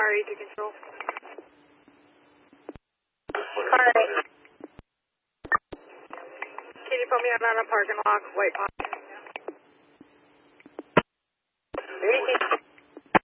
RE to control. Alright. Can you put me on a parking lot, White Pond?